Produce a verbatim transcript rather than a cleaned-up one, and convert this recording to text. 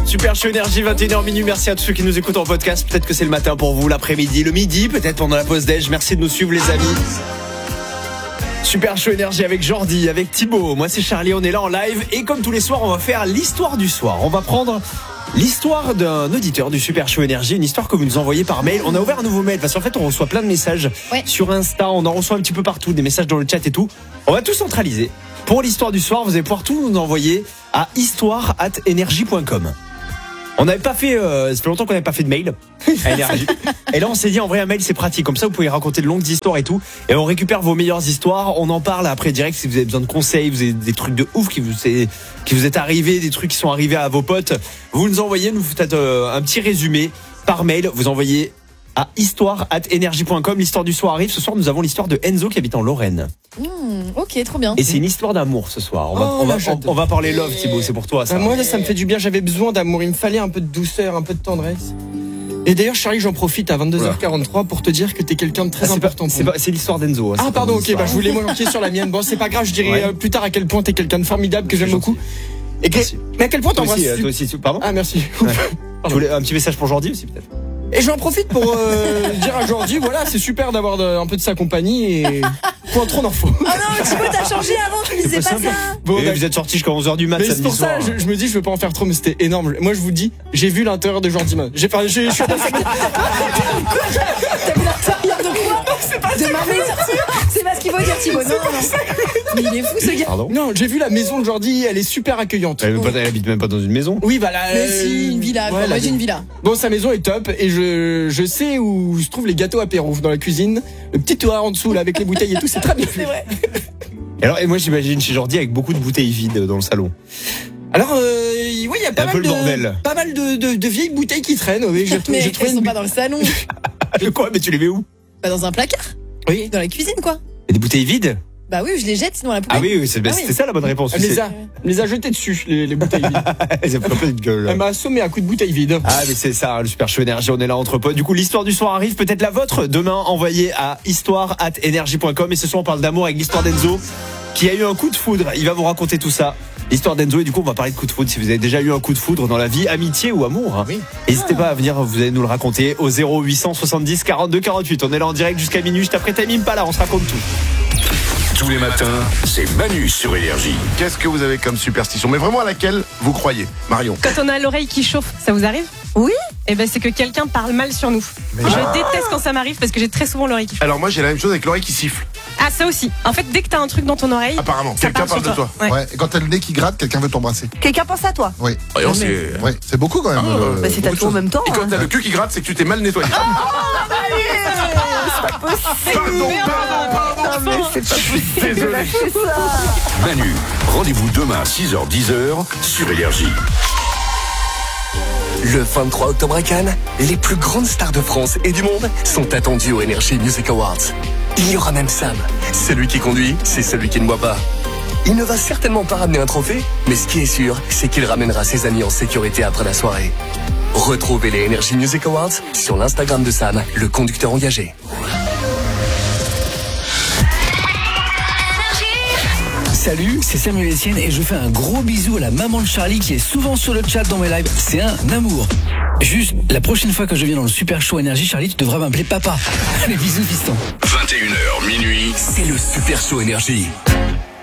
Super Show Énergie, vingt et une heures minuit. Merci à tous ceux qui nous écoutent en podcast. Peut-être que c'est le matin pour vous, l'après-midi, le midi, peut-être pendant la pause déj. Merci de nous suivre les amis. Super Show Énergie avec Jordi, avec Thibaut. Moi c'est Charlie, on est là en live. Et comme tous les soirs, on va faire l'histoire du soir. On va prendre l'histoire d'un auditeur du Super Show Énergie, une histoire que vous nous envoyez par mail. On a ouvert un nouveau mail parce qu'en fait on reçoit plein de messages ouais. sur Insta, on en reçoit un petit peu partout, des messages dans le chat et tout. On va tout centraliser. Pour l'histoire du soir, vous allez pouvoir tout nous envoyer à histoire arobase énergie point com. On n'avait pas fait, euh, ça fait longtemps qu'on n'avait pas fait de mail à Énergie. Et là on s'est dit en vrai un mail c'est pratique, comme ça vous pouvez raconter de longues histoires et tout. Et on récupère vos meilleures histoires, on en parle après direct si vous avez besoin de conseils, vous avez des trucs de ouf qui vous est, qui vous est arrivé, des trucs qui sont arrivés à vos potes. Vous nous envoyez, nous faites euh, un petit résumé par mail, vous envoyez à histoire arobase énergie point com. L'histoire du soir arrive. Ce soir nous avons l'histoire de Enzo qui habite en Lorraine. Mmh, ok, trop bien. Et c'est une histoire d'amour ce soir. On va, oh, on, va, là, on, on va parler love, Thibaut, c'est pour toi ça. Bah, moi là ça me fait du bien, j'avais besoin d'amour, il me fallait un peu de douceur, un peu de tendresse. Et d'ailleurs Charlie, j'en profite à vingt-deux heures quarante-trois pour te dire que t'es quelqu'un de très ah, important pas, pour c'est, c'est l'histoire d'Enzo. Ah pardon, ok, bah je voulais m'enquiller sur la mienne. Bon c'est pas grave, je dirai ouais. euh, plus tard à quel point t'es quelqu'un de formidable que j'aime beaucoup. Et que... Mais à quel point t'embrasses. Toi aussi, toi aussi, pardon. Ah merci. Ouais. Tu voulais un petit message pour Jordi aussi peut-être. Et j'en profite pour euh, dire à Jordi, voilà, c'est super d'avoir de, un peu de sa compagnie et point trop d'infos. Oh non, mais Thibaut, t'as changé avant, tu me disais pas ça. Bon, et bah, vous êtes sortis jusqu'à onze heures du mat mais samedi c'est pour soir. ça, je, je me dis, je veux pas en faire trop, mais c'était énorme. Moi, je vous dis, j'ai vu l'intérieur de Jordi. J'ai pas, j'ai, je suis pas. T'as vu l'intérieur de quoi? C'est pas de ma maison. C'est pas ce qu'il faut dire, Thibaut. Non, non. Mais il est fou, ce gars. Pardon? Non, j'ai vu la maison de Jordi, elle est super accueillante. Elle, oh. elle habite même pas dans une maison. Oui, bah là. Mais euh... si, une villa. Ouais, j'ai une villa. Bon, sa maison est top et je, je sais où se trouvent les gâteaux apéro dans la cuisine. Le petit toit en dessous là avec les bouteilles et tout, c'est très bien. C'est vrai. Et alors, et moi j'imagine chez Jordi avec beaucoup de bouteilles vides dans le salon. Alors, euh, oui, il y a pas un mal, peu de, le bordel. pas mal de, de, de vieilles bouteilles qui traînent. Oui, je, mais je elles sont une... pas dans le salon. De quoi? Mais tu les mets où? Bah dans un placard. Oui. Dans la cuisine, quoi. Et des bouteilles vides? Bah oui, je les jette sinon à la poubelle. Ah oui, oui, c'est, bah, ah, c'était oui. ça la bonne réponse. Elle les a, les a jetées dessus, les, les bouteilles vides. Elle a pris de gueule. Elle m'a assommé à coups de bouteilles vides. Ah mais c'est ça, le Super Show Énergie, on est là entre potes. Du coup, l'histoire du soir arrive, peut-être la vôtre. Demain, envoyez à histoire arobase énergie point com. Et ce soir, on parle d'amour avec l'histoire d'Enzo, qui a eu un coup de foudre. Il va vous raconter tout ça. L'histoire d'Enzo, et du coup, on va parler de coup de foudre. Si vous avez déjà eu un coup de foudre dans la vie, amitié ou amour, hein. Oui. N'hésitez ah. pas à venir, vous allez nous le raconter au zéro huit cent soixante-dix quarante-deux quarante-huit. On est là en direct jusqu'à minuit. Juste après Tamim Pala, on se raconte tout. Tous les matins, c'est Manu sur Énergie. Qu'est-ce que vous avez comme superstition? Mais vraiment à laquelle vous croyez, Marion? Quand on a l'oreille qui chauffe, ça vous arrive? Oui. Et ben c'est que quelqu'un parle mal sur nous. Mais je ah. déteste quand ça m'arrive parce que j'ai très souvent l'oreille qui chauffe. Alors moi j'ai la même chose avec l'oreille qui siffle. Ah ça aussi. En fait dès que t'as un truc dans ton oreille, apparemment quelqu'un parle, parle de toi. toi. Ouais. Ouais. Et quand t'as le nez qui gratte, quelqu'un veut t'embrasser. Quelqu'un pense à toi. Oui. Oh, c'est... Ouais, c'est beaucoup quand même. Ah, euh, bah c'est à tout en même temps. Et quand hein. t'as le cul qui gratte, c'est que tu t'es mal nettoyé. Oh, bah oui, c'est pas possible. Pardon, pardon, pardon. Non, mais c'est pas possible. Désolé. Manu, rendez-vous demain à six heures dix sur Énergie. Le vingt-trois octobre à Cannes, les plus grandes stars de France et du monde sont attendues au Energy Music Awards. Il y aura même Sam. Celui qui conduit, c'est celui qui ne boit pas. Il ne va certainement pas ramener un trophée, mais ce qui est sûr, c'est qu'il ramènera ses amis en sécurité après la soirée. Retrouvez les Energy Music Awards sur l'Instagram de Sam, le conducteur engagé. Salut, c'est Samuel Etienne et je fais un gros bisou à la maman de Charlie qui est souvent sur le chat dans mes lives. C'est un amour. Juste, la prochaine fois que je viens dans le Super Show Énergie, Charlie, tu devras m'appeler papa. Allez, bisous, fiston. vingt et une heures minuit. C'est le Super Show Énergie.